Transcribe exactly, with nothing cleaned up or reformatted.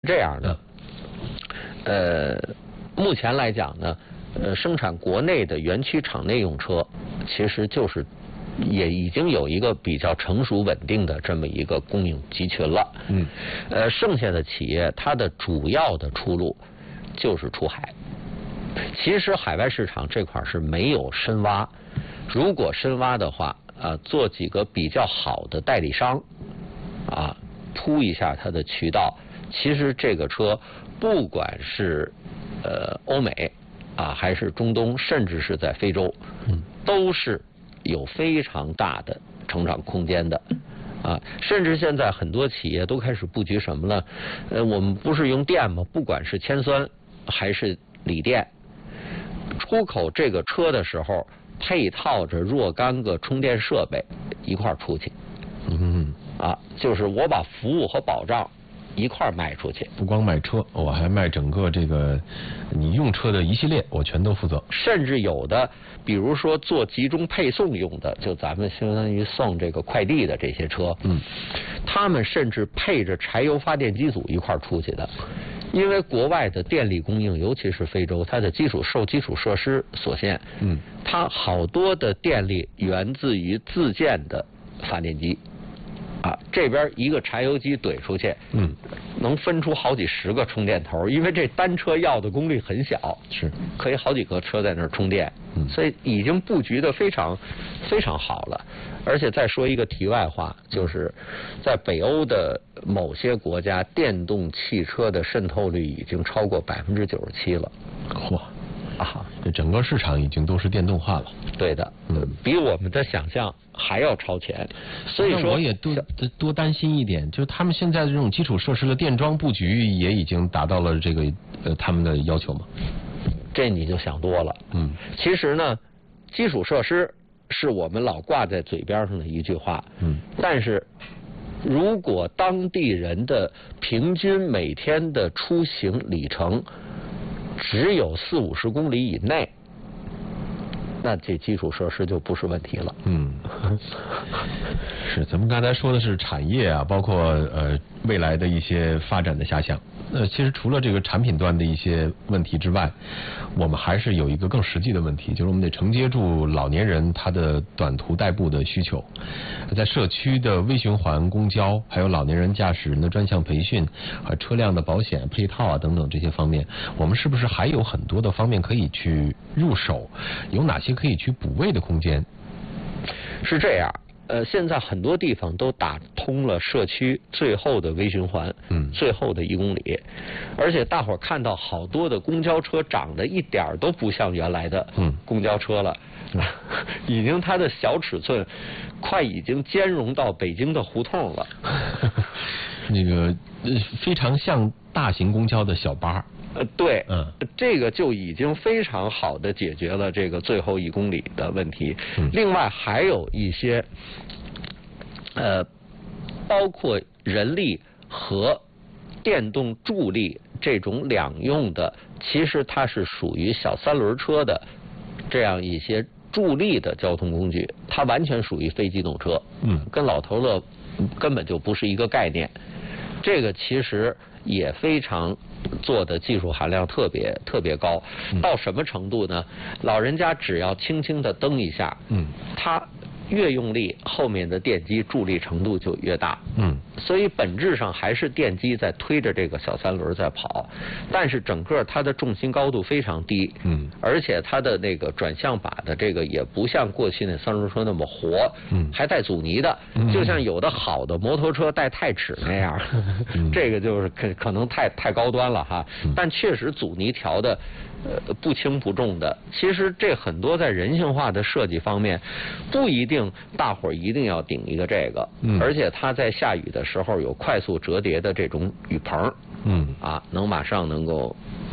这样的，呃，目前来讲呢，呃，生产国内的园区厂内用车，其实就是也已经有一个比较成熟稳定的这么一个供应集群了。嗯，呃，剩下的企业它的主要的出路就是出海。其实海外市场这块是没有深挖，如果深挖的话，啊，做几个比较好的代理商，啊，铺一下它的渠道，其实这个车不管是呃欧美啊，还是中东，甚至是在非洲，嗯，都是有非常大的成长空间的。啊，甚至现在很多企业都开始布局什么呢？呃，我们不是用电吗？不管是铅酸还是锂电。出口这个车的时候，配套着若干个充电设备一块儿出去。嗯，啊，就是我把服务和保障一块儿卖出去， 不光卖车，我还卖整个这个你用车的一系列，我全都负责。 甚至有的，比如说做集中配送用的，就咱们相当于送这个快递的这些车，嗯，他们甚至配着柴油发电机组一块儿出去的。因为国外的电力供应，尤其是非洲，它的基础受基础设施所限，嗯，它好多的电力源自于自建的发电机，啊，这边一个柴油机怼出去，嗯，能分出好几十个充电头，因为这单车要的功率很小， 是可以好几个车在那儿充电，嗯，所以已经布局的非常非常好了。而且再说一个题外话，就是在北欧的某些国家，电动汽车的渗透率已经超过百分之九十七了。 嚯！啊，这整个市场已经都是电动化了。 对的，嗯，比我们的想象还要超前。所以说， 我也多多担心一点，就是他们现在的这种基础设施的电桩布局也已经达到了这个呃他们的要求吗？ 这你就想多了。嗯，其实呢，基础设施是我们老挂在嘴边上的一句话。嗯，但是如果当地人的平均每天的出行里程只有四五十公里以内，那这基础设施就不是问题了。嗯， 是，咱们刚才说的是产业啊，包括呃未来的一些发展的遐想。呃，其实除了这个产品端的一些问题之外，我们还是有一个更实际的问题，就是我们得承接住老年人他的短途代步的需求，在社区的微循环公交，还有老年人驾驶人的专项培训和车辆的保险配套啊等等这些方面，我们是不是还有很多的方面可以去入手？有哪些可以去补位的空间？ 是这样。呃，现在很多地方都打通了社区最后的微循环，嗯，最后的一公里，而且大伙儿看到好多的公交车长得一点都不像原来的公交车了，嗯、已经它的小尺寸快已经兼容到北京的胡同了， 那个非常像大型公交的小巴。 呃，对，嗯，这个就已经非常好的解决了这个最后一公里的问题。嗯、另外还有一些，呃，包括人力和电动助力这种两用的，其实它是属于小三轮车的这样一些助力的交通工具，它完全属于非机动车。嗯，跟老头乐根本就不是一个概念。这个其实也非常做的技术含量特别特别高，到什么程度呢？老人家只要轻轻的蹬一下，嗯，他越用力，后面的电机助力程度就越大。嗯，所以本质上还是电机在推着这个小三轮在跑，但是整个它的重心高度非常低。嗯，而且它的那个转向把的这个也不像过去那三轮车那么活，嗯，还带阻尼的，嗯、就像有的好的摩托车带钛齿那样，嗯、这个就是可可能太太高端了哈。嗯、但确实阻尼调的。呃，不轻不重的，其实这很多在人性化的设计方面，不一定大伙儿一定要顶一个这个，嗯，而且它在下雨的时候有快速折叠的这种雨棚，嗯，啊，能马上能够